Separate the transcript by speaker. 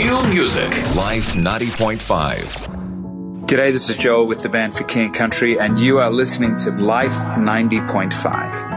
Speaker 1: New music. Life 90.5.
Speaker 2: G'day, this is Joel with the band For King and Country, and you are listening to Life 90.5.